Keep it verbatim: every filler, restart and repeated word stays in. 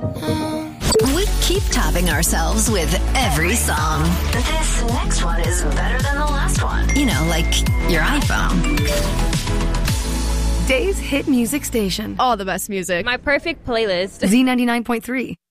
We keep topping ourselves with every song. This next one is better than the last one. You know, like your iPhone. Dave's hit music station. All the best music. My perfect playlist. Z ninety-nine point three.